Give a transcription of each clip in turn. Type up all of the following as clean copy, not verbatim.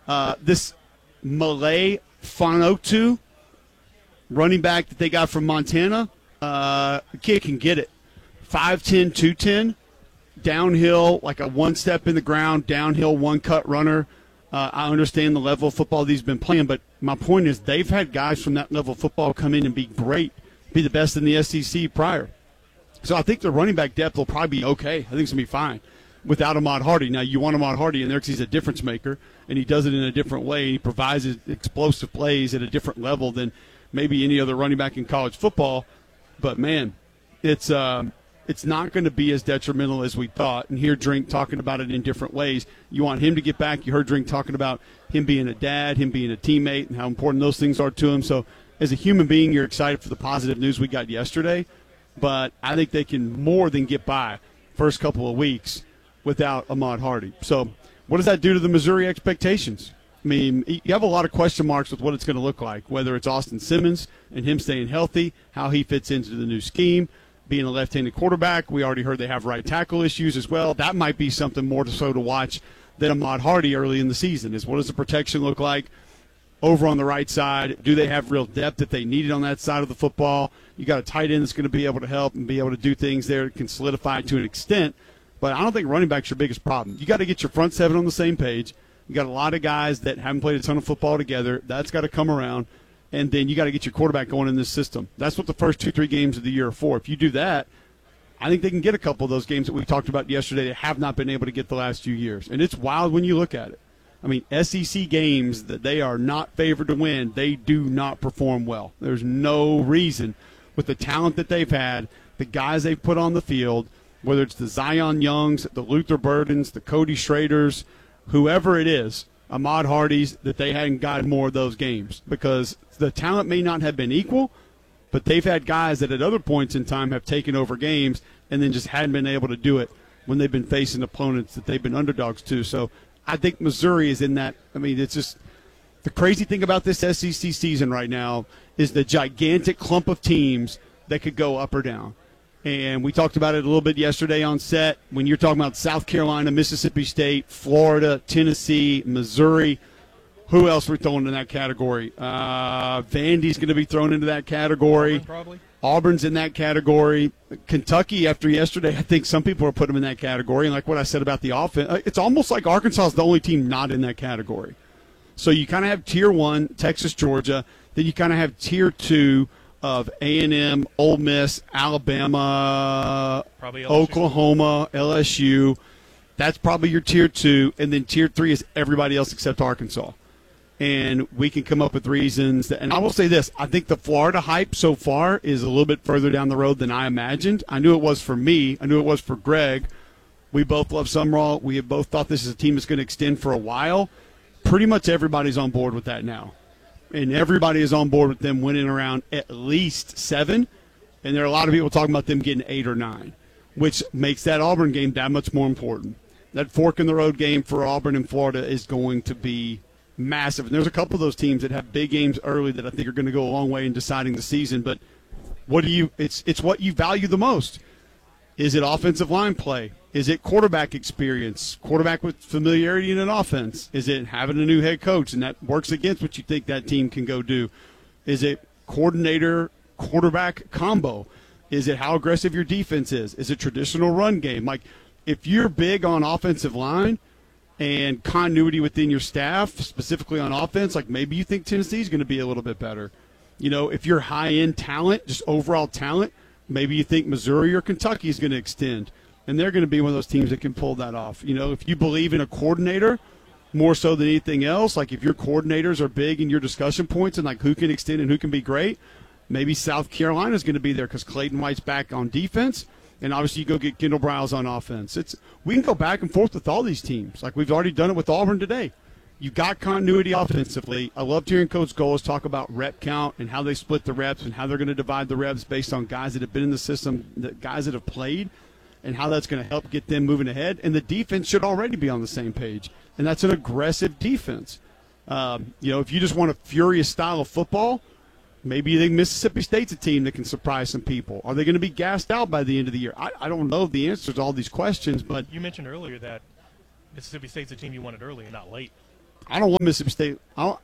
This Malay Fonotu, running back that they got from Montana, the kid can get it. 5'10", 210, downhill, like a one-step in the ground, downhill, one-cut runner. I understand the level of football that he's been playing, but my point is they've had guys from that level of football come in and be great, be the best in the SEC prior. So I think the running back depth will probably be okay. I think it's going to be fine without Ahmad Hardy. Now, you want Ahmad Hardy in there because he's a difference maker, and he does it in a different way. He provides explosive plays at a different level than maybe any other running back in college football. But, man, it's not going to be as detrimental as we thought. And hear Drink talking about it in different ways. You want him to get back. You heard Drink talking about him being a dad, him being a teammate, and how important those things are to him. So as a human being, you're excited for the positive news we got yesterday. But I think they can more than get by first couple of weeks without Ahmad Hardy. So what does that do to the Missouri expectations? I mean, you have a lot of question marks with what it's going to look like, whether it's Austin Simmons and him staying healthy, how he fits into the new scheme, being a left-handed quarterback. We already heard they have right tackle issues as well. That might be something more so to watch than Ahmad Hardy early in the season, is what does the protection look like over on the right side? Do they have real depth that they needed on that side of the football? You got a tight end that's going to be able to help and be able to do things there that can solidify to an extent. But I don't think running back's your biggest problem. You got to get your front seven on the same page. You got a lot of guys that haven't played a ton of football together. That's got to come around. And then you got to get your quarterback going in this system. That's what the first 2-3 games of the year are for. If you do that, I think they can get a couple of those games that we talked about yesterday that have not been able to get the last few years. And it's wild when you look at it. I mean, SEC games that they are not favored to win, they do not perform well. There's no reason with the talent that they've had, the guys they've put on the field, whether it's the Zion Youngs, the Luther Burdens, the Cody Schraders, whoever it is, Ahmad Hardy's, that they hadn't gotten more of those games because the talent may not have been equal, but they've had guys that at other points in time have taken over games and then just hadn't been able to do it when they've been facing opponents that they've been underdogs to. So I think Missouri is in that. I mean, it's just the crazy thing about this SEC season right now is the gigantic clump of teams that could go up or down. And we talked about it a little bit yesterday on set when you're talking about South Carolina, Mississippi State, Florida, Tennessee, Missouri. Who else we're throwing in that category? Vandy's going to be thrown into that category. Auburn, probably. Auburn's in that category. Kentucky, after yesterday, I think some people are putting them in that category. And like what I said about the offense, it's almost like Arkansas is the only team not in that category. So you kind of have Tier 1, Texas, Georgia. Then you kind of have Tier 2 of A&M, Ole Miss, Alabama, probably LSU. Oklahoma, LSU. That's probably your Tier 2. And then Tier 3 is everybody else except Arkansas. And we can come up with reasons. And I will say this. I think the Florida hype so far is a little bit further down the road than I imagined. I knew it was for me. I knew it was for Greg. We both love Sumrall. We have both thought this is a team that's going to extend for a while. Pretty much everybody's on board with that now. And everybody is on board with them winning around at least 7. And there are a lot of people talking about them getting 8 or 9, which makes that Auburn game that much more important. That fork-in-the-road game for Auburn and Florida is going to be massive. And there's a couple of those teams that have big games early that I think are going to go a long way in deciding the season. But what do you? It's what you value the most. Is it offensive line play? Is it quarterback experience? Quarterback with familiarity in an offense? Is it having a new head coach and that works against what you think that team can go do? Is it coordinator-quarterback combo? Is it how aggressive your defense is? Is it traditional run game? Like, if you're big on offensive line and continuity within your staff, specifically on offense, like maybe you think Tennessee's going to be a little bit better. You know, if you're high-end talent, just overall talent, maybe you think Missouri or Kentucky is going to extend. And they're going to be one of those teams that can pull that off. You know, if you believe in a coordinator more so than anything else, like if your coordinators are big in your discussion points and like who can extend and who can be great, maybe South Carolina is going to be there because Clayton White's back on defense. And obviously you go get Kendall Briles on offense. We can go back and forth with all these teams. Like we've already done it with Auburn today. You got continuity offensively. I loved hearing Coach Goles talk about rep count and how they split the reps and how they're going to divide the reps based on guys that have been in the system, the guys that have played, and how that's going to help get them moving ahead. And the defense should already be on the same page. And that's an aggressive defense. You know, if you just want a furious style of football, maybe you think Mississippi State's a team that can surprise some people. Are they going to be gassed out by the end of the year? I don't know the answers to all these questions. But you mentioned earlier that Mississippi State's a team you wanted early and not late. I don't want Mississippi State.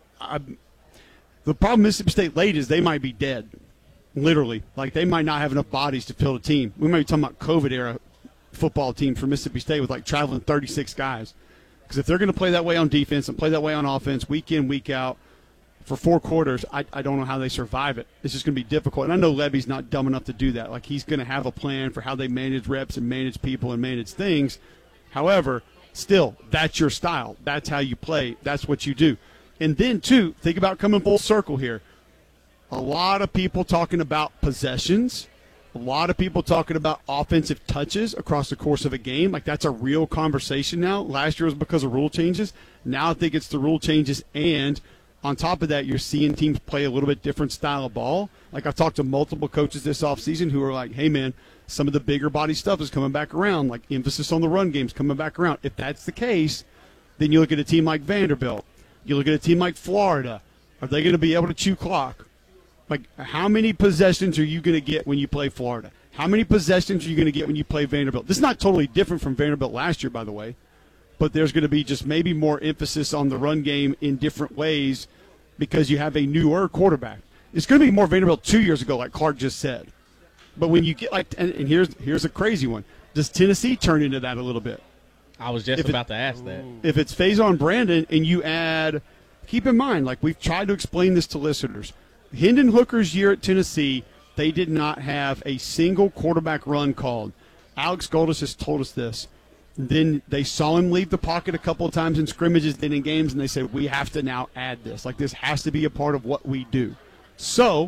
The problem Mississippi State late is they might be dead, literally. Like, they might not have enough bodies to fill a team. We might be talking about COVID-era football team for Mississippi State with, like, traveling 36 guys. Because if they're going to play that way on defense and play that way on offense week in, week out for 4 quarters, I don't know how they survive it. It's just going to be difficult. And I know Levy's not dumb enough to do that. Like, he's going to have a plan for how they manage reps and manage people and manage things. However, still, that's your style. That's how you play. That's what you do. And then, too, think about coming full circle here. A lot of people talking about possessions. A lot of people talking about offensive touches across the course of a game. Like, that's a real conversation now. Last year was because of rule changes. Now I think it's the rule changes, and on top of that, you're seeing teams play a little bit different style of ball. Like, I've talked to multiple coaches this offseason who are like, hey, man, some of the bigger body stuff is coming back around, like emphasis on the run game's coming back around. If that's the case, then you look at a team like Vanderbilt. You look at a team like Florida. Are they going to be able to chew clock? Like, how many possessions are you going to get when you play Florida? How many possessions are you going to get when you play Vanderbilt? This is not totally different from Vanderbilt last year, by the way, but there's going to be just maybe more emphasis on the run game in different ways because you have a newer quarterback. It's going to be more Vanderbilt 2 years ago, like Clark just said. But when you get like, and here's a crazy one. Does Tennessee turn into that a little bit? I was just about to ask that. If it's Faison Brandon and you add, keep in mind, like we've tried to explain this to listeners, Hendon Hooker's year at Tennessee, they did not have a single quarterback run called. Alex Goldis has told us this. Then they saw him leave the pocket a couple of times in scrimmages, then in games, and they said, we have to now add this. Like, this has to be a part of what we do. So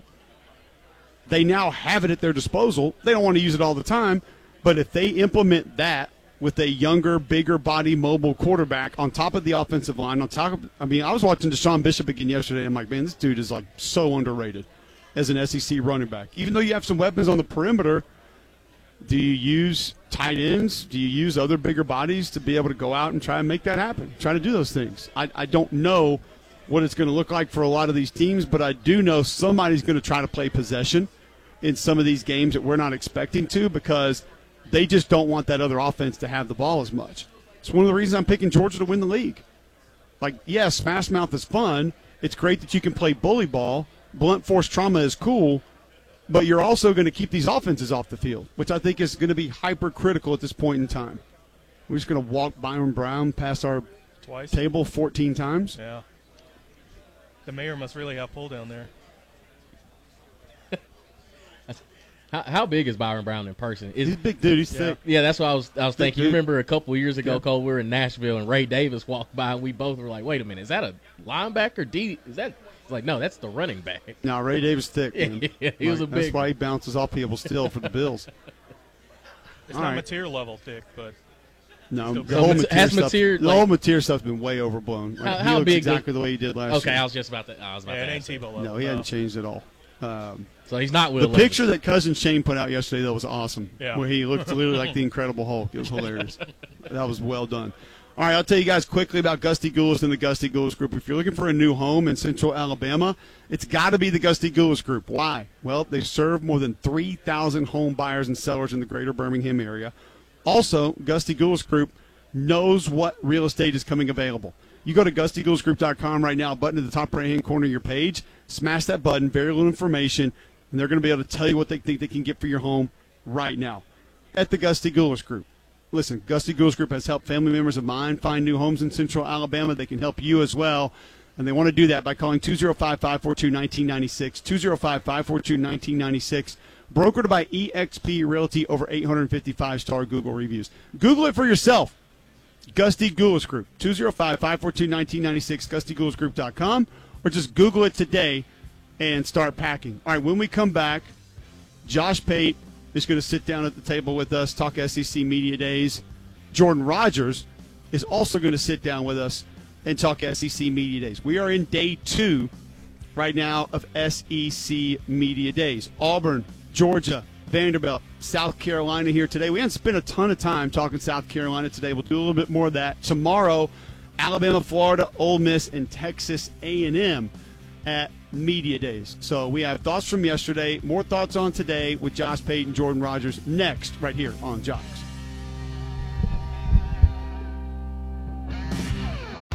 they now have it at their disposal. They don't want to use it all the time, but if they implement that with a younger, bigger body, mobile quarterback on top of the offensive line, on top of, I mean, I was watching Deshaun Bishop again yesterday, and I'm like, man, this dude is like so underrated as an SEC running back. Even though you have some weapons on the perimeter, do you use tight ends? Do you use other bigger bodies to be able to go out and try and make that happen? Try to do those things. I don't know what it's going to look like for a lot of these teams, but I do know somebody's going to try to play possession in some of these games that we're not expecting to because they just don't want that other offense to have the ball as much. It's one of the reasons I'm picking Georgia to win the league. Like, yes, Smash Mouth is fun. It's great that you can play bully ball. Blunt force trauma is cool. But you're also going to keep these offenses off the field, which I think is going to be hypercritical at this point in time. We're just going to walk Byron Brown past our table 14 times. Yeah. The mayor must really have pull down there. How big is Byron Brown in person? He's a big dude. He's thick. Yeah, that's what I was thinking. You remember a couple of years ago, Yeah. Cole, we were in Nashville, and Ray Davis walked by, and we both were like, wait a minute, is that a linebacker? Is that – it's like, no, that's the running back. No, Ray Davis thick, man. Yeah, he was a big That's why he bounces off people still for the Bills. It's All not right. material level thick, but No, So the whole has Mateer Mateer, stuff, the whole Mateer stuff's been way overblown. Like, How he looks big exactly the way he did last Okay, year. I was just about to yeah, it ask ain't that. Tebow level. No, he hadn't changed at all. So he's not Will The Levis. picture that Cousin Shane put out yesterday, though, was awesome. Yeah. Where he looked literally like the Incredible Hulk. It was hilarious. That was well done. All right, I'll tell you guys quickly about Gusty Goulas and the Gusty Goulas Group. If you're looking for a new home in Central Alabama, it's got to be the Gusty Goulas Group. Why? Well, they serve more than 3,000 home buyers and sellers in the greater Birmingham area. Also, Gusty Goulas Group knows what real estate is coming available. You go to GustyGoulasGroup.com right now, button at the top right-hand corner of your page, smash that button, very little information, and they're going to be able to tell you what they think they can get for your home right now at the Gusty Goulas Group. Listen, Gusty Goulas Group has helped family members of mine find new homes in Central Alabama. They can help you as well, and they want to do that by calling 205-542-1996, 205-542-1996, brokered by eXp Realty, over 850 five-star Google reviews. Google it for yourself. Gusty Goulas Group, 205-542-1996, GustyGoulasGroup.com, or just Google it today and start packing. All right, when we come back, Josh Pate is going to sit down at the table with us, talk SEC Media Days. Jordan Rogers is also going to sit down with us and talk SEC Media Days. We are in day 2 right now of SEC Media Days. Auburn, Georgia, Vanderbilt, South Carolina here today. We haven't spent a ton of time talking South Carolina today. We'll do a little bit more of that. Tomorrow, Alabama, Florida, Ole Miss, and Texas A&M at Media Days. So we have thoughts from yesterday, more thoughts on today with Josh Pate and Jordan Rogers next right here on Jocks.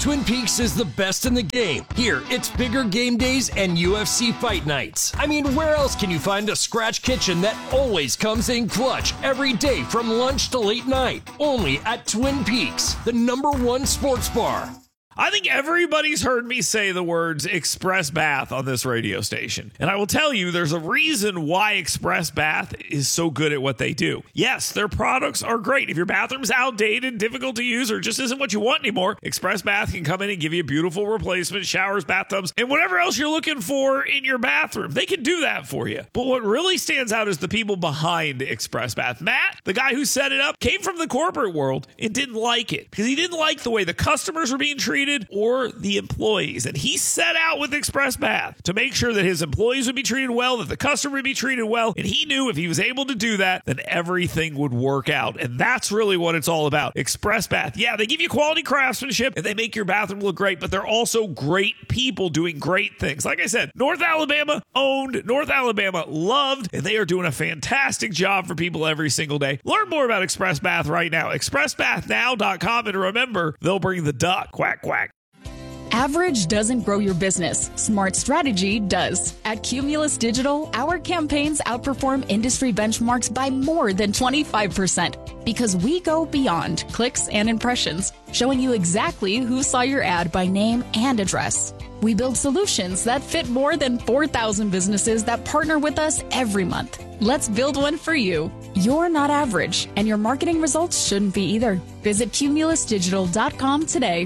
Twin Peaks is the best in the game. Here, it's bigger game days and UFC fight nights. I mean, where else can you find a scratch kitchen that always comes in clutch every day from lunch to late night? Only at Twin Peaks, the #1 sports bar. I think everybody's heard me say the words Express Bath on this radio station. And I will tell you, there's a reason why Express Bath is so good at what they do. Yes, their products are great. If your bathroom's outdated, difficult to use, or just isn't what you want anymore, Express Bath can come in and give you beautiful replacement showers, bathtubs, and whatever else you're looking for in your bathroom. They can do that for you. But what really stands out is the people behind Express Bath. Matt, the guy who set it up, came from the corporate world and didn't like it because he didn't like the way the customers were being treated or the employees. And he set out with Express Bath to make sure that his employees would be treated well, that the customer would be treated well. And he knew if he was able to do that, then everything would work out. And that's really what it's all about. Express Bath. Yeah, they give you quality craftsmanship and they make your bathroom look great, but they're also great people doing great things. Like I said, North Alabama owned, North Alabama loved, and they are doing a fantastic job for people every single day. Learn more about Express Bath right now. ExpressBathNow.com, and remember, they'll bring the duck. Quack, quack. Average doesn't grow your business. Smart strategy does. At Cumulus Digital, our campaigns outperform industry benchmarks by more than 25% because we go beyond clicks and impressions, showing you exactly who saw your ad by name and address. We build solutions that fit more than 4,000 businesses that partner with us every month. Let's build one for you. You're not average, and your marketing results shouldn't be either. Visit cumulusdigital.com today.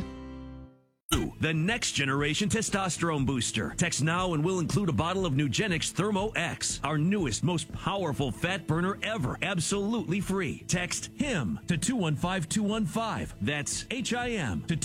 The next generation testosterone booster. Text now and we'll include a bottle of Nugenix Thermo X, our newest, most powerful fat burner ever, absolutely free. Text HIM to 215-215. That's HIM to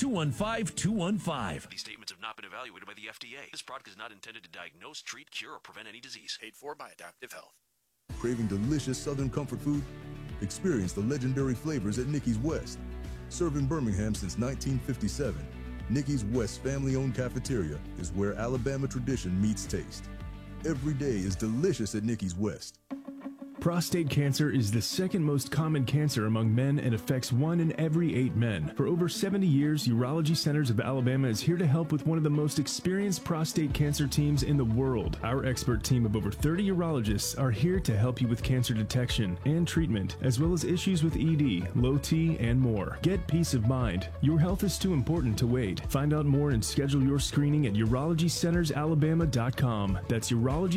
215-215. These statements have not been evaluated by the FDA. This product is not intended to diagnose, treat, cure, or prevent any disease. Paid for by Adaptive Health. Craving delicious Southern comfort food? Experience the legendary flavors at Nicky's West. Serving Birmingham since 1957. Nicky's West family-owned cafeteria is where Alabama tradition meets taste. Every day is delicious at Nicky's West. Prostate cancer is the second most common cancer among men and affects 1 in every 8 men. For over 70 years, Urology Centers of Alabama is here to help with one of the most experienced prostate cancer teams in the world. Our expert team of over 30 urologists are here to help you with cancer detection and treatment, as well as issues with ED, low T, and more. Get peace of mind. Your health is too important to wait. Find out more and schedule your screening at urologycentersalabama.com. That's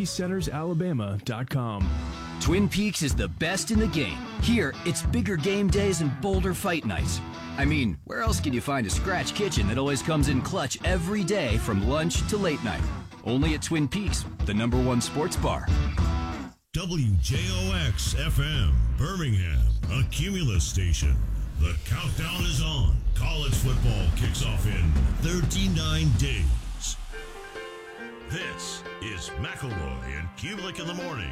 urologycentersalabama.com. Twin Peaks is the best in the game. Here, it's bigger game days and bolder fight nights. I mean, where else can you find a scratch kitchen that always comes in clutch every day from lunch to late night? Only at Twin Peaks, the #1 sports bar. WJOX FM, Birmingham, a Cumulus station. The countdown is on. College football kicks off in 39 days. This is McElroy and Kubelik in the morning.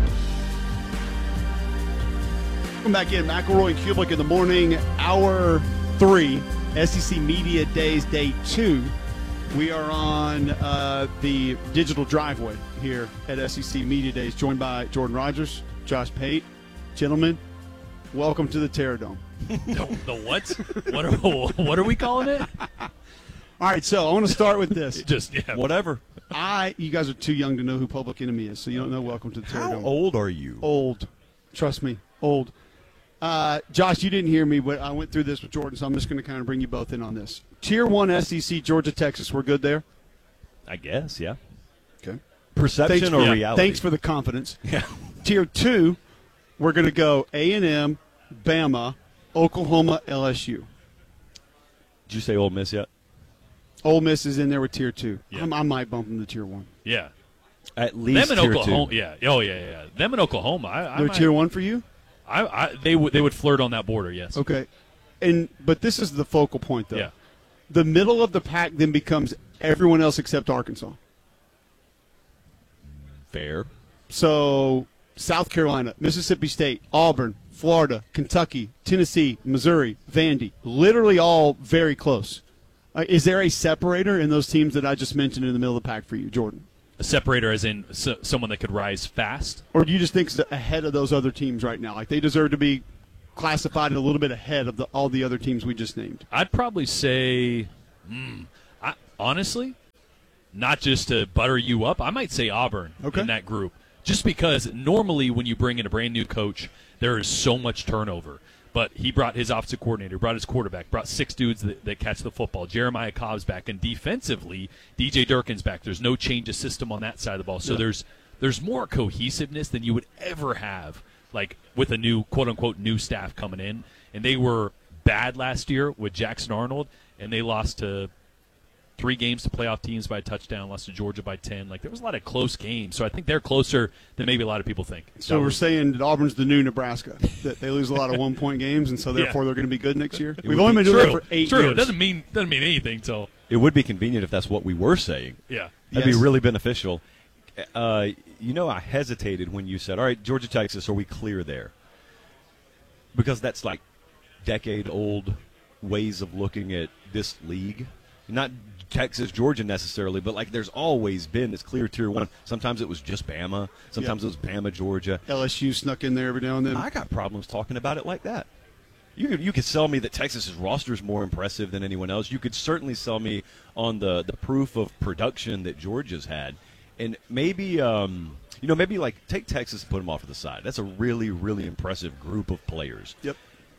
Welcome back in. McElroy and Kubelik in the morning, hour 3, SEC Media Days, day 2. We are on the digital driveway here at SEC Media Days, joined by Jordan Rogers, Josh Pate. Gentlemen, welcome to the Terradome. The what? What are we calling it? All right, so I want to start with this. Whatever. You guys are too young to know who Public Enemy is, so you don't know Welcome to the Terradome. How old are you? Old. Trust me, old. Josh, you didn't hear me, but I went through this with Jordan, so I'm just going to kind of bring you both in on this. Tier 1 SEC, Georgia, Texas. We're good there? I guess, yeah. Okay. Perception or reality? Thanks for the confidence. Yeah. Tier 2, we're going to go A&M, Bama, Oklahoma, LSU. Did you say Ole Miss yet? Ole Miss is in there with Tier 2. Yeah. I might bump them to Tier 1. Yeah. At least them in Tier Oklahoma, 2. yeah. Oh, yeah. Them in Oklahoma. They're Tier 1 for you? They would flirt on that border, yes. Okay. But this is the focal point, though. Yeah. The middle of the pack then becomes everyone else except Arkansas. Fair. So South Carolina, Mississippi State, Auburn, Florida, Kentucky, Tennessee, Missouri, Vandy, literally all very close. Is there a separator in those teams that I just mentioned in the middle of the pack for you, Jordan? A separator as in someone that could rise fast? Or do you just think it's ahead of those other teams right now? Like they deserve to be classified a little bit ahead of all the other teams we just named? I'd probably say Honestly, not just to butter you up, I might say Auburn in that group. Just because normally when you bring in a brand new coach, there is so much turnover. But he brought his offensive coordinator, brought his quarterback, brought 6 dudes that catch the football. Jeremiah Cobb's back, and defensively, DJ Durkin's back. There's no change of system on that side of the ball. So there's more cohesiveness than you would ever have, like with a new, quote-unquote, new staff coming in. And they were bad last year with Jackson Arnold, and they lost to 3 games to playoff teams by a touchdown, lost to Georgia by 10. Like, there was a lot of close games. So I think they're closer than maybe a lot of people think. So we're saying that Auburn's the new Nebraska, that they lose a lot of one-point games, and so therefore they're going to be good next year? We've only been doing it for 8 years. It doesn't mean anything till. It would be convenient if that's what we were saying. Yeah. That'd be really beneficial. I hesitated when you said, all right, Georgia, Texas, are we clear there? Because that's like decade-old ways of looking at this league. Not Texas, Georgia necessarily, but like there's always been this clear tier 1. Sometimes it was just Bama. Sometimes it was Bama, Georgia. LSU snuck in there every now and then. I got problems talking about it like that. You could sell me that Texas's roster is more impressive than anyone else. You could certainly sell me on the proof of production that Georgia's had. And maybe, maybe like take Texas and put them off to the side. That's a really, really impressive group of players. Yep.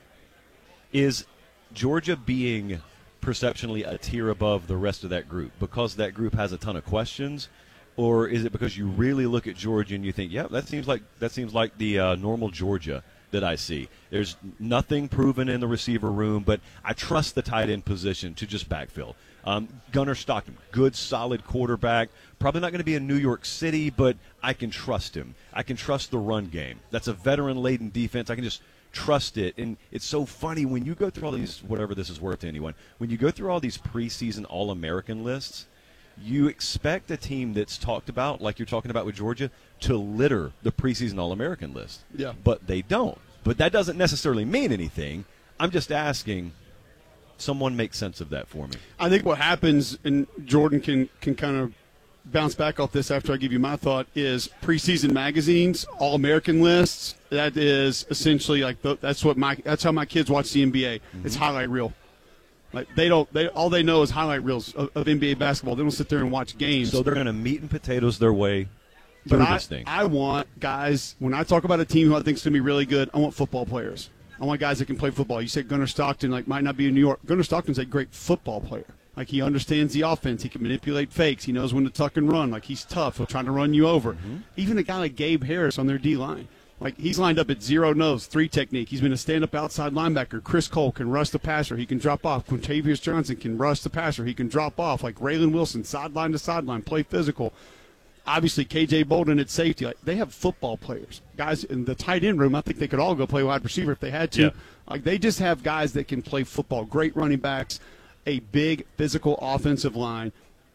Is Georgia being perceptionally a tier above the rest of that group because that group has a ton of questions, or is it because you really look at Georgia and you think, yeah, that seems like the normal Georgia that I see? There's nothing proven in the receiver room, but I trust the tight end position to just backfill. Gunnar Stockton, good, solid quarterback. Probably not going to be in New York City, but I can trust him. I can trust the run game. That's a veteran-laden defense. I can just trust it. And it's so funny when you go through all these, whatever this is worth to anyone, when you go through all these preseason All-American lists, you expect a team that's talked about, like you're talking about with Georgia, to litter the preseason All-American list. Yeah. But they don't. But that doesn't necessarily mean anything. I'm just asking someone make sense of that for me. I think what happens, and Jordan can kind of bounce back off this after I give you my thought, is preseason magazines, All-American lists. That is essentially like that's how my kids watch the NBA. Mm-hmm. It's highlight reel. Like all they know is highlight reels of NBA basketball. They don't sit there and watch games. So they're going to meat and potatoes their way through this thing. I want guys, when I talk about a team who I think is going to be really good, I want football players. I want guys that can play football. You said Gunnar Stockton might not be in New York. Gunnar Stockton's a great football player. Like, he understands the offense. He can manipulate fakes. He knows when to tuck and run. Like, he's tough. He'll try to run you over. Mm-hmm. Even a guy like Gabe Harris on their D-line. Like, he's lined up at 0 nose, 3 technique. He's been a stand-up outside linebacker. Chris Cole can rush the passer. He can drop off. Quintavious Johnson can rush the passer. He can drop off. Like, Raylan Wilson, sideline to sideline, play physical. Obviously, K.J. Bolden at safety. Like, they have football players. Guys in the tight end room, I think they could all go play wide receiver if they had to. Yeah. Like, they just have guys that can play football. Great running backs, a big physical offensive line.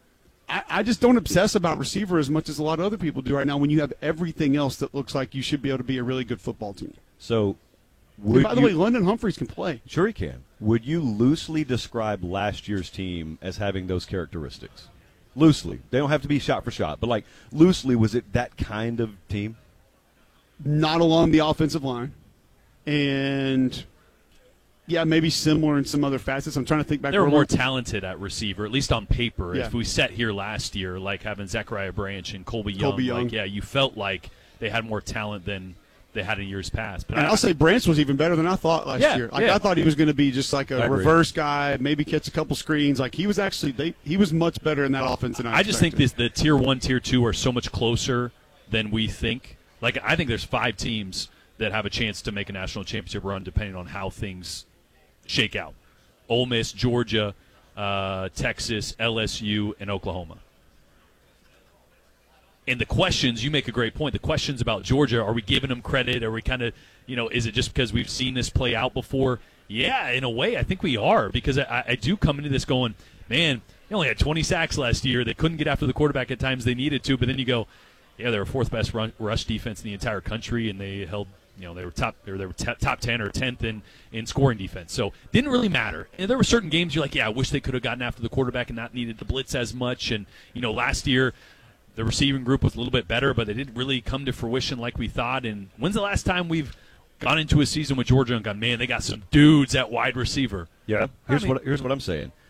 I just don't obsess about receiver as much as a lot of other people do right now when you have everything else that looks like you should be able to be a really good football team. So, by the way, London Humphreys can play. Sure he can. Would you loosely describe last year's team as having those characteristics? Loosely. They don't have to be shot for shot, but, like, loosely, was it that kind of team? Not along the offensive line. And, yeah, maybe similar in some other facets. I'm trying to think back. They were more talented at receiver, at least on paper. Yeah. If we sat here last year, like having Zechariah Branch and Colby Young. Like, yeah, you felt like they had more talent than they had in years past. But I'll say Branch was even better than I thought last year. Like, I thought he was going to be just like a reverse guy, maybe catch a couple screens. Like, he was actually he was much better in that offense than I just think the tier 1, tier 2 are so much closer than we think. Like, I think there's 5 teams that have a chance to make a national championship run depending on how things shake out. Ole Miss, Georgia, Texas, LSU, and Oklahoma. And the questions, you make a great point. The questions about Georgia, are we giving them credit? Are we kind of, is it just because we've seen this play out before? Yeah, in a way, I think we are, because I do come into this going, man, they only had 20 sacks last year. They couldn't get after the quarterback at times they needed to, but then you go, yeah, they were 4th best rush defense in the entire country, and they held, they were top 10 or 10th in scoring defense. So didn't really matter. And there were certain games you're like, yeah, I wish they could have gotten after the quarterback and not needed the blitz as much. And, last year the receiving group was a little bit better, but they didn't really come to fruition like we thought. And when's the last time we've gone into a season with Georgia and gone, man, they got some dudes at wide receiver? Yeah. Here's what I'm saying.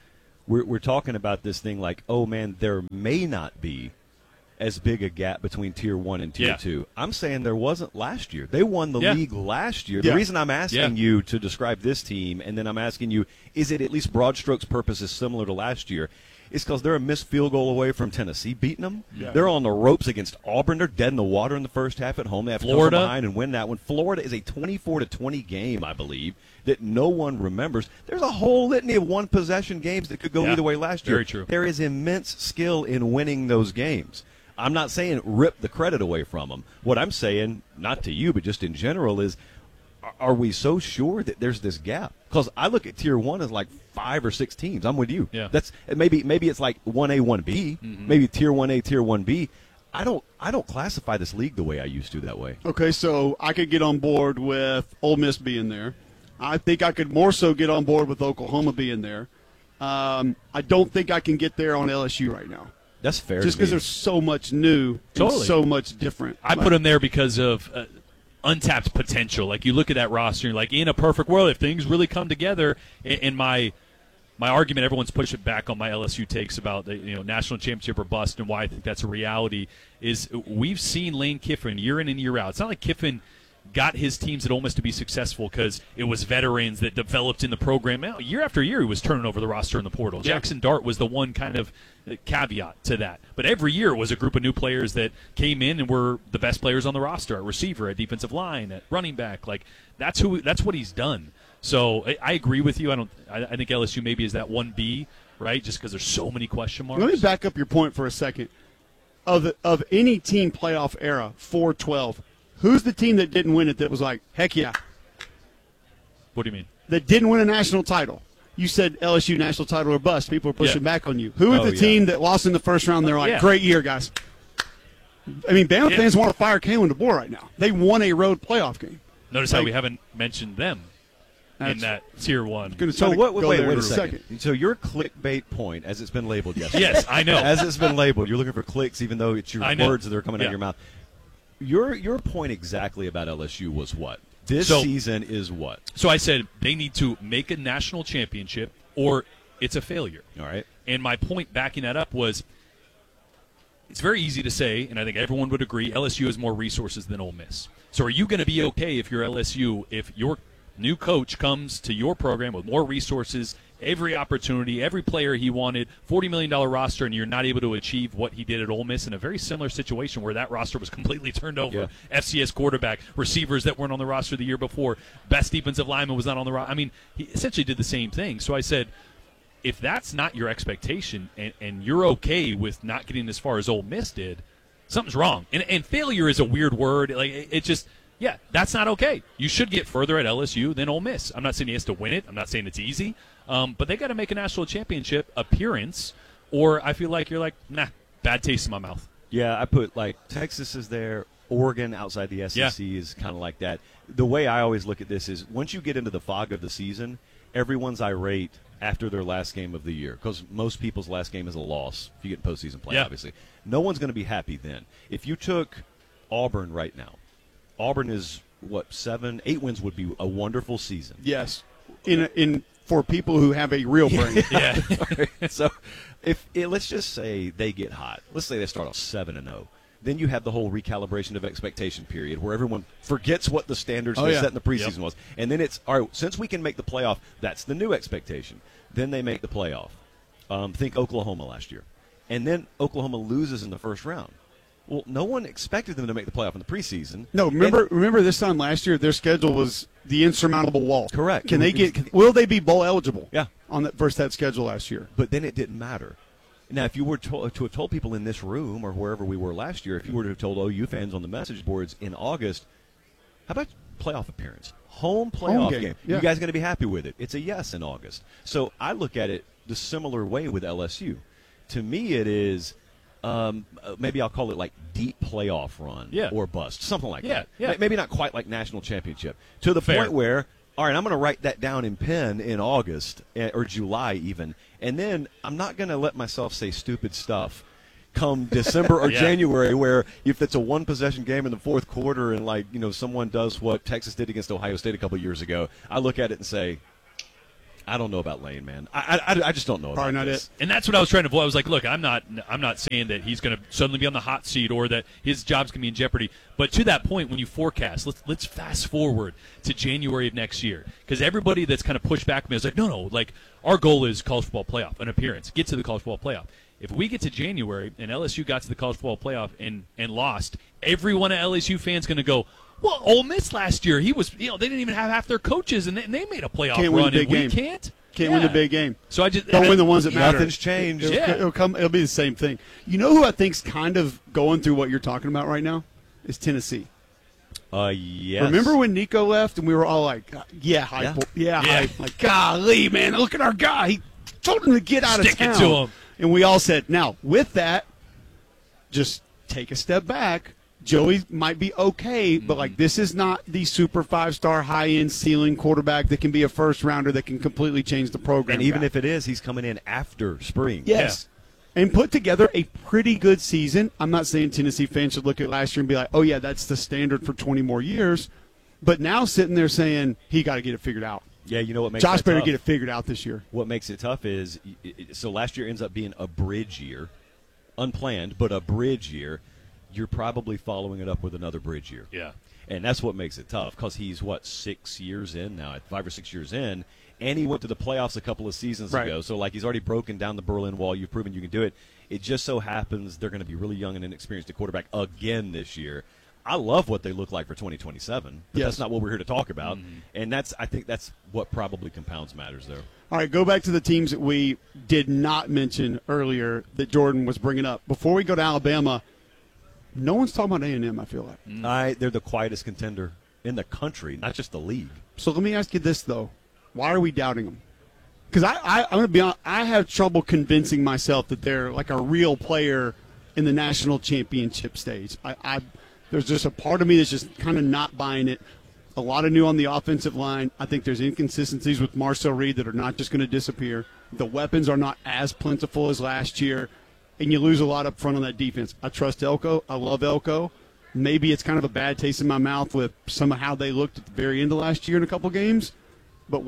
we're talking about this thing like, oh, man, there may not be as big a gap between Tier 1 and Tier 2. I'm saying there wasn't last year. They won the league last year. The reason I'm asking you to describe this team, and then I'm asking you, is it at least broad strokes purposes similar to last year, is because they're a missed field goal away from Tennessee beating them. Yeah. They're on the ropes against Auburn. They're dead in the water in the first half at home. They have to come from behind and win that one. Florida is a 24-20 game, I believe, that no one remembers. There's a whole litany of one-possession games that could go either way last year. Very true. There is immense skill in winning those games. I'm not saying rip the credit away from them. What I'm saying, not to you, but just in general, is are we so sure that there's this gap? Because I look at Tier 1 as like 5 or 6 teams. I'm with you. Yeah. That's maybe it's like 1A, 1B, maybe Tier 1A, Tier 1B. I don't classify this league the way I used to that way. Okay, so I could get on board with Ole Miss being there. I think I could more so get on board with Oklahoma being there. I don't think I can get there on LSU right now. That's fair. Just because there's so much new and so much different. I put them there because of untapped potential. Like, you look at that roster, and like, in a perfect world, if things really come together, and my argument, everyone's pushing back on my LSU takes about the national championship or bust and why I think that's a reality, is we've seen Lane Kiffin year in and year out. It's not like Kiffin got his teams at Ole Miss to be successful because it was veterans that developed in the program. Now, year after year, he was turning over the roster in the portal. Jackson Dart was the one kind of caveat to that. But every year was a group of new players that came in and were the best players on the roster, at receiver, at defensive line, at running back. Like, that's what he's done. So I agree with you. I think LSU maybe is that 1B, right? Just because there's so many question marks. Let me back up your point for a second. Of any team playoff era, 4-12, who's the team that didn't win it that was like, heck yeah? What do you mean? That didn't win a national title. You said LSU national title or bust. People are pushing back on you. Who is the team that lost in the first round? They're like, great year, guys. I mean, Bama fans want to fire Kalen DeBoer right now. They won a road playoff game. Notice how we haven't mentioned them in that Tier 1. So wait a second. So your clickbait point, as it's been labeled yesterday. Yes, I know. As it's been labeled, you're looking for clicks, even though it's your words that are coming out of your mouth. Your point exactly about LSU was what? This season is what? So I said they need to make a national championship or it's a failure. All right. And my point backing that up was it's very easy to say, and I think everyone would agree, LSU has more resources than Ole Miss. So are you going to be okay if you're LSU, if your new coach comes to your program with more resources, every opportunity, every player he wanted, $40 million roster, and you're not able to achieve what he did at Ole Miss in a very similar situation where that roster was completely turned over. Yeah. FCS quarterback, receivers that weren't on the roster the year before, best defensive lineman was not on the roster. I mean, he essentially did the same thing. So I said, if that's not your expectation and you're okay with not getting as far as Ole Miss did, something's wrong. And failure is a weird word. Like, it just – yeah, that's not okay. You should get further at LSU than Ole Miss. I'm not saying he has to win it. I'm not saying it's easy. But they got to make a national championship appearance, or I feel like you're like, nah, bad taste in my mouth. Yeah, I put like Texas is there, Oregon outside the SEC is kind of like that. The way I always look at this is once you get into the fog of the season, everyone's irate after their last game of the year because most people's last game is a loss if you get in postseason play, obviously. No one's going to be happy then. If you took Auburn right now, Auburn is, 8 wins would be a wonderful season. Yes, for people who have a real brain. Yeah. Right. So let's just say they get hot. Let's say they start off 7-0. Then you have the whole recalibration of expectation period where everyone forgets what the standards they set in the preseason was. And then it's, all right, since we can make the playoff, that's the new expectation. Then they make the playoff. Think Oklahoma last year. And then Oklahoma loses in the first round. Well, no one expected them to make the playoff in the preseason. No, remember this time last year, their schedule was the insurmountable wall. Correct. Will they be bowl eligible? Yeah. On that versus that schedule last year. But then it didn't matter. Now, if you were to have told people in this room or wherever we were last year, if you were to have told OU fans on the message boards in August, how about playoff appearance? Home playoff game. Yeah. You guys going to be happy with it? It's a yes in August. So I look at it the similar way with LSU. To me, it is maybe I'll call it like deep playoff run or bust, something like that. Yeah. Maybe not quite like national championship. To the point where, all right, I'm going to write that down in pen in August or July even, and then I'm not going to let myself say stupid stuff come December or January where if it's a one-possession game in the fourth quarter and, like, someone does what Texas did against Ohio State a couple years ago, I look at it and say, I don't know about Lane, man. I just don't know. Probably about not this. it. And that's what I was trying to avoid. I was like, look, I'm not saying that he's going to suddenly be on the hot seat or that his job's going to be in jeopardy. But to that point, when you forecast, let's fast forward to January of next year, because everybody that's kind of pushed back me is like, no, like our goal is college football playoff, an appearance, get to the college football playoff. If we get to January and LSU got to the college football playoff and lost, every one of LSU fans going to go, well, Ole Miss last year, he was, they didn't even have half their coaches, and they made a playoff Can't win run, the big and we game. can't Win the big game. So I just don't win the ones that matter. Nothing's changed. It'll be the same thing. You know who I think's kind of going through what you're talking about right now? Is Tennessee. Yes. Remember when Nico left and we were all like, hype. Like, golly, man, look at our guy. He told him to get out Stick of town. it to him. And we all said, now, with that, just take a step back. Joey might be okay, but like this is not the super 5-star high-end ceiling quarterback that can be a first-rounder that can completely change the program. And even back. if it is, he's coming in after spring. Yes. Yeah. And put together a pretty good season. I'm not saying Tennessee fans should look at last year and be like, oh, yeah, that's the standard for 20 more years. But now sitting there saying he got to get it figured out. Yeah, you know what makes Josh that better tough? get it figured out this year. What makes it tough is, so last year ends up being a bridge year. Unplanned, but a bridge year. You're probably following it up with another bridge year. Yeah. And that's what makes it tough, because he's, 6 years in now, 5 or 6 years in, and he went to the playoffs a couple of seasons ago. So, he's already broken down the Berlin Wall. You've proven you can do it. It just so happens they're going to be really young and inexperienced at quarterback again this year. I love what they look like for 2027, but that's not what we're here to talk about. And I think that's what probably compounds matters there. All right, go back to the teams that we did not mention earlier that Jordan was bringing up. Before we go to Alabama, no one's talking about A&M, I feel like. They're the quietest contender in the country, not just the league. So let me ask you this, though. Why are we doubting them? Because I'm going to be honest, I have trouble convincing myself that they're like a real player in the national championship stage. There's just a part of me that's just kind of not buying it. A lot of new on the offensive line. I think there's inconsistencies with Marcel Reed that are not just going to disappear. The weapons are not as plentiful as last year, and you lose a lot up front on that defense. I trust Elko. I love Elko. Maybe it's kind of a bad taste in my mouth with some of how they looked at the very end of last year in a couple games. But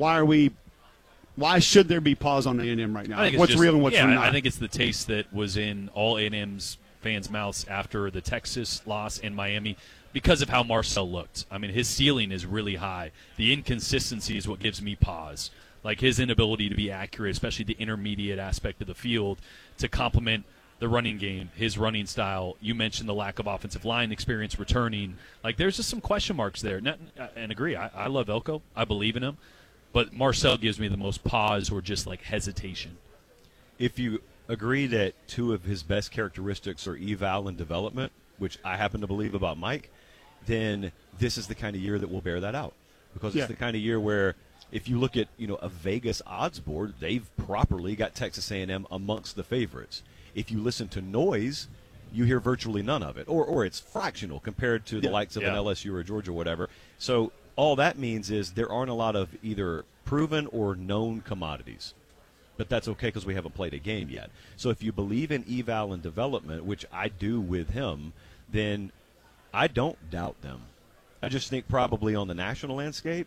why should there be pause on A&M right now? What's real and what's not? I think it's the taste that was in all A&M's fans' mouths after the Texas loss in Miami because of how Marcel looked. I mean, his ceiling is really high. The inconsistency is what gives me pause. Like his inability to be accurate, especially the intermediate aspect of the field, to complement the running game, his running style. You mentioned the lack of offensive line experience returning. Like there's just some question marks there. And agree, I love Elko. I believe in him. But Marcel gives me the most pause or just like hesitation. If you agree that two of his best characteristics are eval and development, which I happen to believe about Mike, then this is the kind of year that will bear that out. Because it's the kind of year where if you look at a Vegas odds board, they've properly got Texas A&M amongst the favorites. If you listen to noise, you hear virtually none of it, or it's fractional compared to the likes of an LSU or Georgia or whatever. So all that means is there aren't a lot of either proven or known commodities. But that's okay because we haven't played a game yet. So if you believe in eval and development, which I do with him, then I don't doubt them. I just think probably on the national landscape,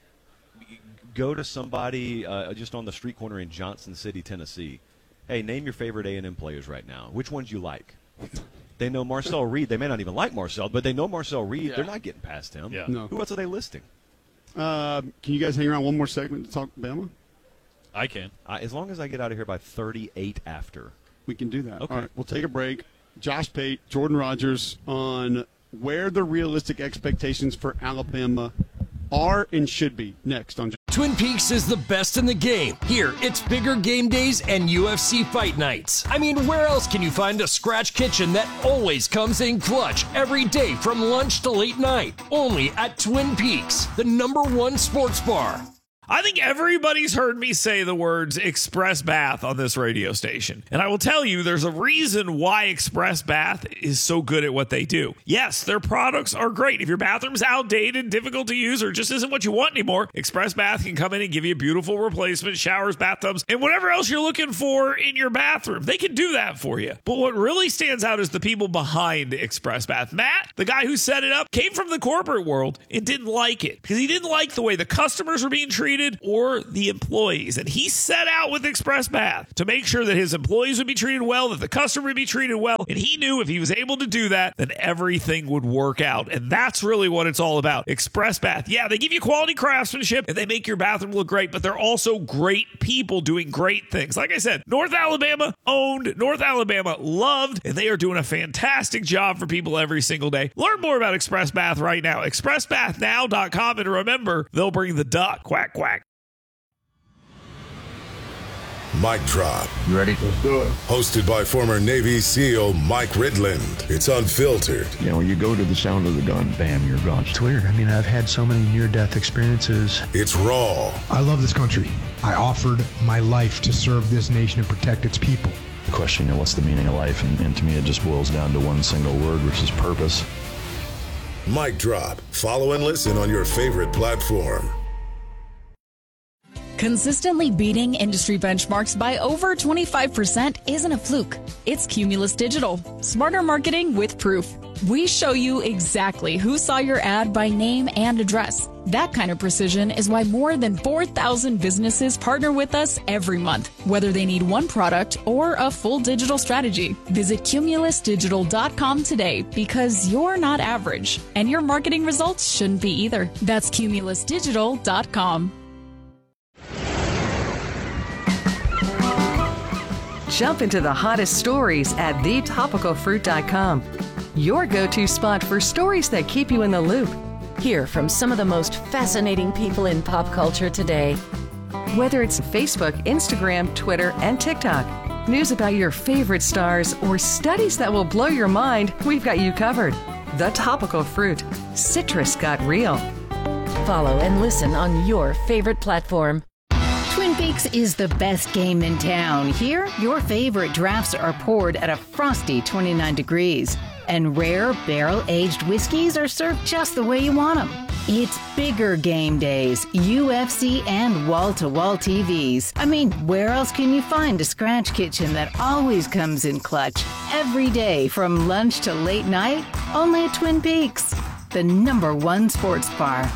go to somebody just on the street corner in Johnson City, Tennessee. Hey, name your favorite A&M players right now. Which ones you like? They know Marcel Reed. They may not even like Marcel, but they know Marcel Reed. They're not getting past him. Yeah. No. Who else are they listing? Can you guys hang around one more segment to talk Bama? I can. As long as I get out of here by 38 after. We can do that. Okay. All right, we'll take a break. Josh Pate, Jordan Rogers on where the realistic expectations for Alabama are and should be next on Twin Peaks is the best in the game. Here, it's bigger game days and UFC fight nights. I mean, where else can you find a scratch kitchen that always comes in clutch every day from lunch to late night? Only at Twin Peaks, the #1 sports bar. I think everybody's heard me say the words Express Bath on this radio station. And I will tell you, there's a reason why Express Bath is so good at what they do. Yes, their products are great. If your bathroom's outdated, difficult to use, or just isn't what you want anymore, Express Bath can come in and give you a beautiful replacement, showers, bathtubs, and whatever else you're looking for in your bathroom. They can do that for you. But what really stands out is the people behind Express Bath. Matt, the guy who set it up, came from the corporate world and didn't like it because he didn't like the way the customers were being treated treated or the employees. And he set out with Express Bath to make sure that his employees would be treated well, that the customer would be treated well. And he knew if he was able to do that, then everything would work out. And that's really what it's all about. Express Bath. Yeah, they give you quality craftsmanship and they make your bathroom look great, but they're also great people doing great things. Like I said, North Alabama owned, North Alabama loved, and they are doing a fantastic job for people every single day. Learn more about Express Bath right now. ExpressBathNow.com. And remember, they'll bring the duck. Quack, quack. Mic Drop. You ready? Let's do it. Hosted by former Navy SEAL Mike Ridland. It's unfiltered. You know, when you go to the sound of the gun, bam, you're gone. It's weird. I mean, I've had so many near-death experiences. It's raw. I love this country. I offered my life to serve this nation and protect its people. The question, what's the meaning of life? And to me, it just boils down to one single word, which is purpose. Mic Drop. Follow and listen on your favorite platform. Consistently beating industry benchmarks by over 25% isn't a fluke. It's Cumulus Digital. Smarter marketing with proof. We show you exactly who saw your ad by name and address. That kind of precision is why more than 4,000 businesses partner with us every month, whether they need one product or a full digital strategy. Visit cumulusdigital.com today because you're not average, and your marketing results shouldn't be either. That's cumulusdigital.com. Jump into the hottest stories at thetopicalfruit.com. Your go-to spot for stories that keep you in the loop. Hear from some of the most fascinating people in pop culture today. Whether it's Facebook, Instagram, Twitter, and TikTok, news about your favorite stars, or studies that will blow your mind, we've got you covered. The Topical Fruit. Citrus got real. Follow and listen on your favorite platform. Twin Peaks is the best game in town. Here, your favorite drafts are poured at a frosty 29 degrees. And rare barrel-aged whiskeys are served just the way you want them. It's bigger game days, UFC, and wall-to-wall TVs. I mean, where else can you find a scratch kitchen that always comes in clutch? Every day, from lunch to late night, only at Twin Peaks, the #1 sports bar.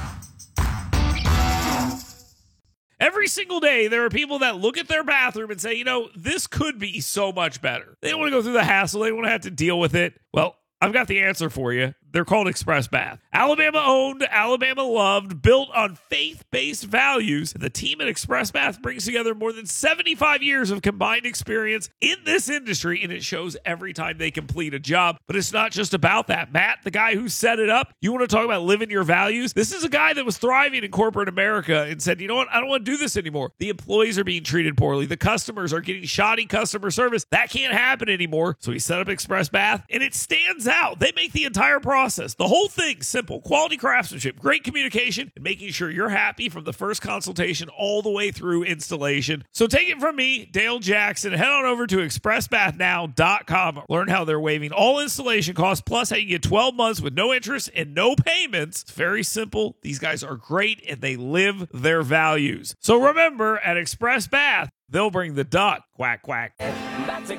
Every single day, there are people that look at their bathroom and say, this could be so much better. They don't want to go through the hassle. They don't want to have to deal with it. Well, I've got the answer for you. They're called Express Bath. Alabama owned, Alabama loved, built on faith-based values. The team at Express Bath brings together more than 75 years of combined experience in this industry, and it shows every time they complete a job. But it's not just about that. Matt, the guy who set it up, you want to talk about living your values? This is a guy that was thriving in corporate America and said, you know what? I don't want to do this anymore. The employees are being treated poorly. The customers are getting shoddy customer service. That can't happen anymore. So he set up Express Bath, and it stands out. They make the entire process. The whole thing simple. Quality craftsmanship, great communication, and making sure you're happy from the first consultation all the way through installation. So take it from me, Dale Jackson. Head on over to expressbathnow.com. Learn how they're waiving all installation costs, plus how you get 12 months with no interest and no payments. It's very simple. These guys are great, and they live their values. So remember, at Express Bath, they'll bring the duck. Quack, quack. That's